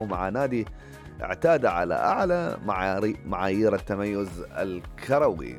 مع نادي اعتاد على أعلى معايير التميز الكروي.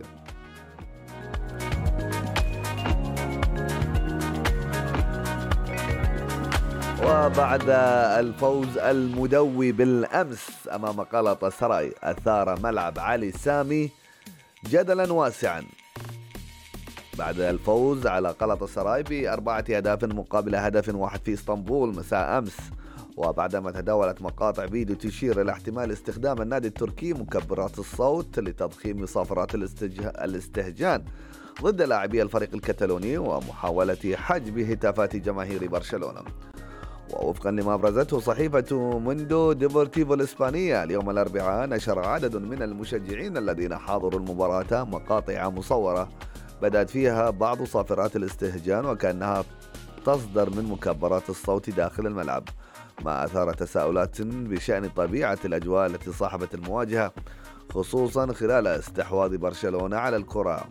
وبعد الفوز المدوي بالأمس أمام قلعة سراي، أثار ملعب علي سامي جدلا واسعا بعد الفوز على قلعة سراي ب4 أهداف مقابل هدف واحد في اسطنبول مساء أمس، وبعدما تداولت مقاطع فيديو تشير إلى احتمال استخدام النادي التركي مكبرات الصوت لتضخيم صافرات الاستهجان ضد لاعبي الفريق الكتالوني ومحاولة حجب هتافات جماهير برشلونة. ووفقا لما أبرزته صحيفة موندو ديبورتيفو الإسبانية اليوم الأربعاء، نشر عدد من المشجعين الذين حاضروا المباراة مقاطع مصورة بدأت فيها بعض صافرات الاستهجان وكأنها تصدر من مكبرات الصوت داخل الملعب، ما أثار تساؤلات بشأن طبيعة الأجواء التي صاحبت المواجهة، خصوصا خلال استحواذ برشلونة على الكرة.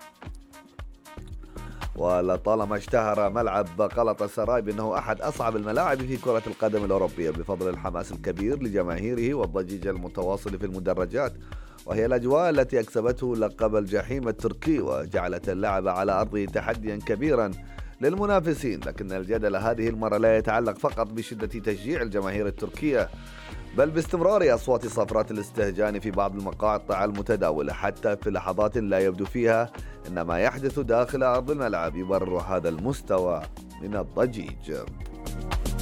ولطالما اشتهر ملعب قلعة سراي بأنه أحد أصعب الملاعب في كرة القدم الأوروبية بفضل الحماس الكبير لجماهيره والضجيج المتواصل في المدرجات، وهي الأجواء التي أكسبته لقب الجحيم التركي وجعلت اللعب على أرضه تحديا كبيرا للمنافسين. لكن الجدل هذه المرة لا يتعلق فقط بشدة تشجيع الجماهير التركية، بل باستمرار أصوات صفرات الاستهجان في بعض المقاطع المتداولة حتى في لحظات لا يبدو فيها أن ما يحدث داخل أرض الملعب يبرر هذا المستوى من الضجيج.